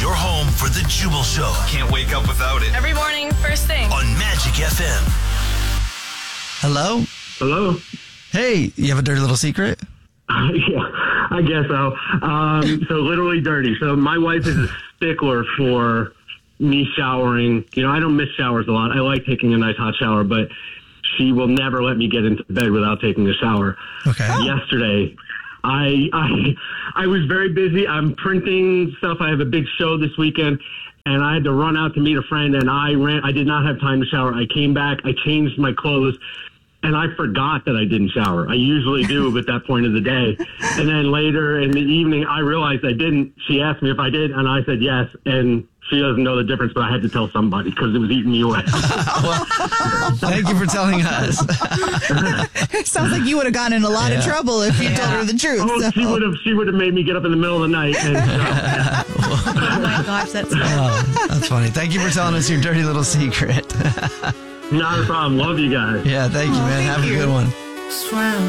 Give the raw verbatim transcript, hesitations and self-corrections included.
is your home for the Jubal Show. Can't wake up without it. Every morning, first thing. On Magic F M. Hello? Hello? Hey, you have a dirty little secret? Yeah, I guess so. Um, so literally dirty. So my wife is a stickler for me showering. You know, I don't miss showers a lot. I like taking a nice hot shower, but she will never let me get into bed without taking a shower. Okay. Yesterday, I, I, I was very busy. I'm printing stuff. I have a big show this weekend, and I had to run out to meet a friend, and I ran. I did not have time to shower. I came back. I changed my clothes. And I forgot that I didn't shower. I usually do at that point of the day. And then later in the evening, I realized I didn't. She asked me if I did, and I said yes. And she doesn't know the difference, but I had to tell somebody because it was eating me away. Well, thank you for telling us. It sounds like you would have gotten in a lot Yeah. of trouble if you Yeah. told her the truth. Oh, so. she would have. She would have made me get up in the middle of the night. And, uh, Oh my gosh, that's Oh, that's funny. Thank you for telling us your dirty little secret. not a problem. Love you guys. Yeah, thank you, man. thank Have you. a good one. Swam